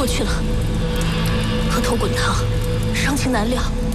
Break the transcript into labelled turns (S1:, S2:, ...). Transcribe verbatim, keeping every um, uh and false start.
S1: 过去了，额头滚烫，伤情难料。